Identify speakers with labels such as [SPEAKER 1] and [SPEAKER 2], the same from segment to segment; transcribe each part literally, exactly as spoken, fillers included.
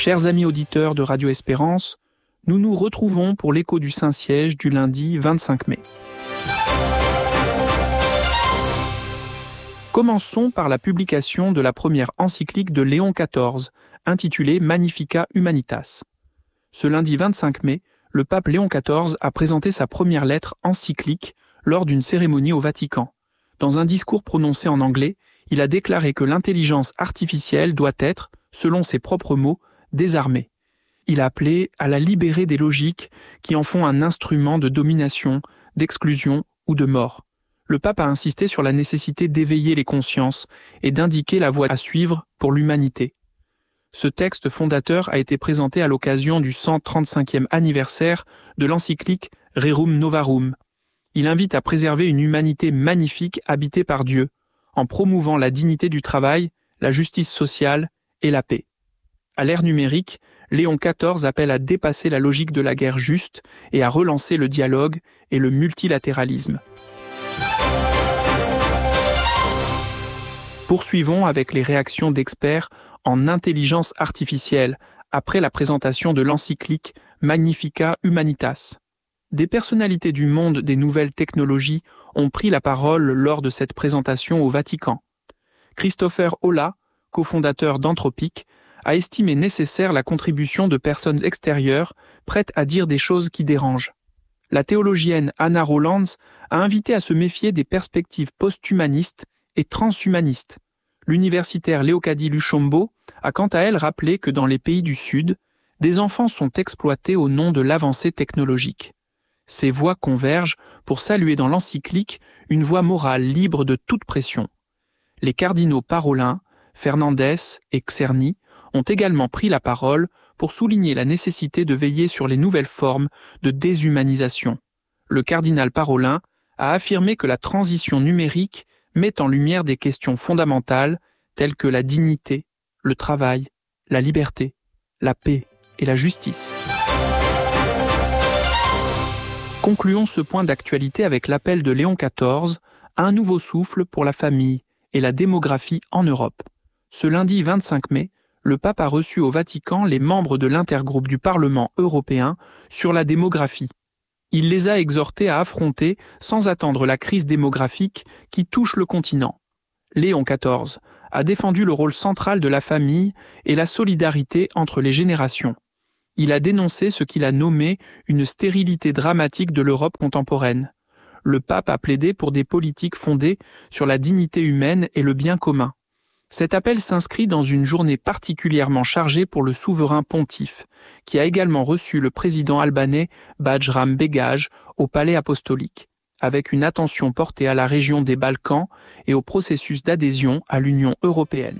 [SPEAKER 1] Chers amis auditeurs de Radio Espérance, nous nous retrouvons pour l'écho du Saint-Siège du lundi vingt-cinq mai. Commençons par la publication de la première encyclique de Léon quatorze, intitulée Magnificat Humanitas. Ce lundi vingt-cinq mai, le pape Léon quatorze a présenté sa première lettre encyclique lors d'une cérémonie au Vatican. Dans un discours prononcé en anglais, il a déclaré que l'intelligence artificielle doit être, selon ses propres mots, désarmée. Il a appelé à la libérer des logiques qui en font un instrument de domination, d'exclusion ou de mort. Le pape a insisté sur la nécessité d'éveiller les consciences et d'indiquer la voie à suivre pour l'humanité. Ce texte fondateur a été présenté à l'occasion du cent trente-cinquième anniversaire de l'encyclique Rerum Novarum. Il invite à préserver une humanité magnifique habitée par Dieu, en promouvant la dignité du travail, la justice sociale et la paix. À l'ère numérique, Léon quatorze appelle à dépasser la logique de la guerre juste et à relancer le dialogue et le multilatéralisme. Poursuivons avec les réactions d'experts en intelligence artificielle après la présentation de l'encyclique Magnificat Humanitas. Des personnalités du monde des nouvelles technologies ont pris la parole lors de cette présentation au Vatican. Christopher Olah, cofondateur d'Anthropic, a estimé nécessaire la contribution de personnes extérieures prêtes à dire des choses qui dérangent. La théologienne Anna Rollands a invité à se méfier des perspectives post-humanistes et transhumanistes. L'universitaire Léocadie Luchombo a quant à elle rappelé que dans les pays du Sud, des enfants sont exploités au nom de l'avancée technologique. Ces voix convergent pour saluer dans l'encyclique une voie morale libre de toute pression. Les cardinaux Parolin, Fernandez et Czerny ont également pris la parole pour souligner la nécessité de veiller sur les nouvelles formes de déshumanisation. Le cardinal Parolin a affirmé que la transition numérique met en lumière des questions fondamentales telles que la dignité, le travail, la liberté, la paix et la justice. Concluons ce point d'actualité avec l'appel de Léon quatorze à un nouveau souffle pour la famille et la démographie en Europe. Ce lundi vingt-cinq mai, le pape a reçu au Vatican les membres de l'intergroupe du Parlement européen sur la démographie. Il les a exhortés à affronter sans attendre la crise démographique qui touche le continent. Léon quatorze a défendu le rôle central de la famille et la solidarité entre les générations. Il a dénoncé ce qu'il a nommé une stérilité dramatique de l'Europe contemporaine. Le pape a plaidé pour des politiques fondées sur la dignité humaine et le bien commun. Cet appel s'inscrit dans une journée particulièrement chargée pour le souverain pontife, qui a également reçu le président albanais Bajram Begaj au palais apostolique, avec une attention portée à la région des Balkans et au processus d'adhésion à l'Union européenne.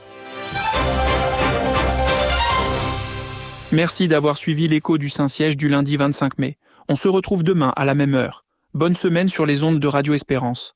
[SPEAKER 1] Merci d'avoir suivi l'écho du Saint-Siège du lundi vingt-cinq mai. On se retrouve demain à la même heure. Bonne semaine sur les ondes de Radio Espérance.